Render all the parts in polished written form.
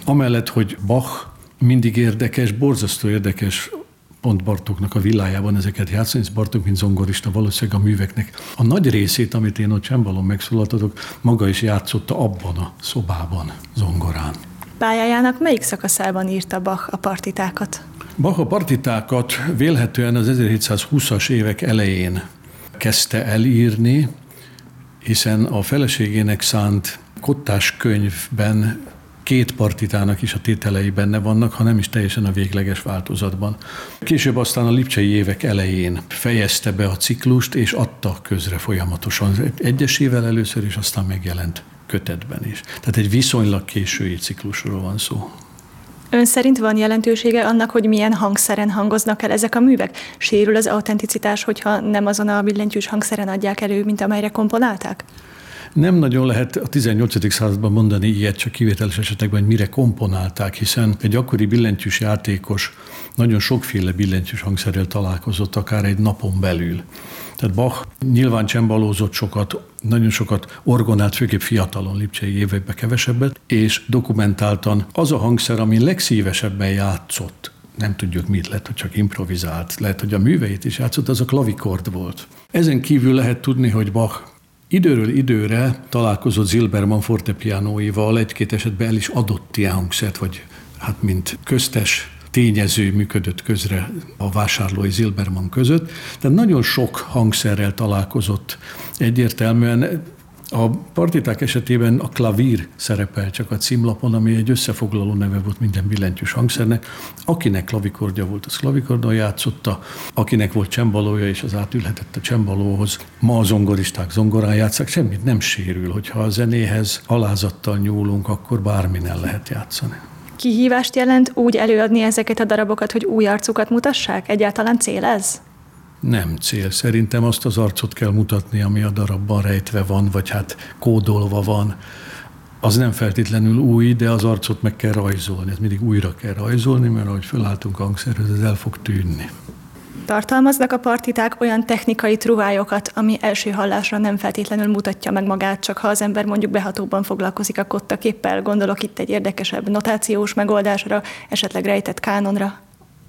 Amellett, hogy Bach mindig érdekes, borzasztó érdekes pont Bartóknak a villájában ezeket játszani, és Bartók, mint zongorista valószínűleg a műveknek a nagy részét, amit én ott csembalon megszólaltatok, maga is játszotta abban a szobában zongorán. Pályájának melyik szakaszában írta Bach a partitákat? Bach a partitákat vélhetően az 1720-as évek elején kezdte elírni, hiszen a feleségének szánt kottás könyvben 2 partitának is a tételei benne vannak, ha nem is teljesen a végleges változatban. Később aztán a lipcsei évek elején fejezte be a ciklust, és adta közre folyamatosan. Egyesével először, és aztán megjelent kötetben is. Tehát egy viszonylag késői ciklusról van szó. Ön szerint van jelentősége annak, hogy milyen hangszeren hangoznak el ezek a művek? Sérül az autenticitás, hogyha nem azon a billentyűs hangszeren adják elő, mint amelyre komponálták? Nem nagyon lehet a 18. században mondani ilyet, csak kivételes esetekben, hogy mire komponálták, hiszen egy akkori billentyűs játékos nagyon sokféle billentyűs hangszerrel találkozott, akár egy napon belül. Tehát Bach nyilván csembalózott sokat, nagyon sokat orgonált, főképp fiatalon, lipcsei években kevesebbet, és dokumentáltan az a hangszer, ami legszívesebben játszott, nem tudjuk mit, lehet, hogy csak improvizált, lehet, hogy a műveit is játszott, az a klavikord volt. Ezen kívül lehet tudni, hogy Bach időről időre találkozott Zilberman fortepianóival, egy-két esetben el is adott ilyen hangszert, vagy hát mint köztes tényező működött közre a vásárlói Zilberman között. Tehát nagyon sok hangszerrel találkozott egyértelműen. A partiták esetében a klavír szerepel csak a címlapon, ami egy összefoglaló neve volt minden billentyűs hangszernek. Akinek klavikordja volt, az klavikordon játszotta, akinek volt csembalója, és az átülhetett a csembalóhoz. Ma a zongoristák zongorán játsszák, semmit nem sérül, hogyha a zenéhez alázattal nyúlunk, akkor bármin el lehet játszani. Kihívást jelent úgy előadni ezeket a darabokat, hogy új arcukat mutassák? Egyáltalán cél ez? Nem cél. Szerintem azt az arcot kell mutatni, ami a darabban rejtve van, vagy hát kódolva van. Az nem feltétlenül új, de az arcot meg kell rajzolni. Ezt mindig újra kell rajzolni, mert ahogy fölálltunk a hangszerhez, ez el fog tűnni. Tartalmaznak a partiták olyan technikai truvályokat, ami első hallásra nem feltétlenül mutatja meg magát, csak ha az ember mondjuk behatóban foglalkozik a kottaképpel, gondolok itt egy érdekesebb notációs megoldásra, esetleg rejtett kánonra?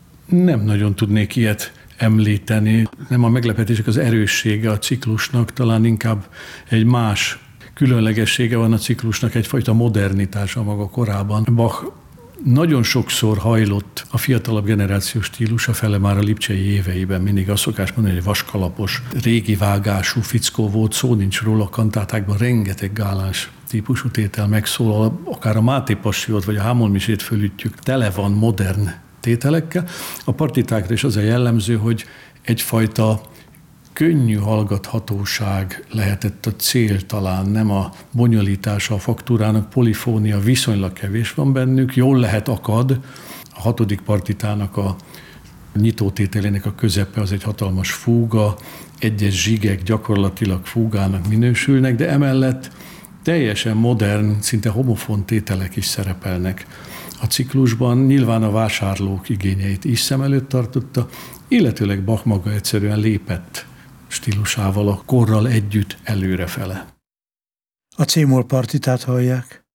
Nem nagyon tudnék ilyet említeni. Nem a meglepetések az erőssége a ciklusnak, talán inkább egy más különlegessége van a ciklusnak, egyfajta modernitása maga korában. Bach nagyon sokszor hajlott a fiatalabb generációs stílusa fele már a lipcsei éveiben. Mindig azt szokás mondani, hogy vaskalapos, régi vágású fickó volt, szó nincs róla, a kantátákban rengeteg gáláns típusú tétel megszólal, akár a Máté Passiót vagy a Hámolmisét fölütjük, tele van modern tételekkel. A partitákra is az a jellemző, hogy egyfajta könnyű hallgathatóság lehetett a cél talán, nem a bonyolítása a faktúrának, polifónia viszonylag kevés van bennük, jól lehet akad. A 6. partitának a nyitótételének a közepe az egy hatalmas fúga, egyes zsigek gyakorlatilag fúgának minősülnek, de emellett teljesen modern, szinte homofon tételek is szerepelnek a ciklusban. Nyilván a vásárlók igényeit is szem előtt tartotta, illetőleg Bach maga egyszerűen lépett stílusával a korral együtt előrefele. A C-moll partitát hallják.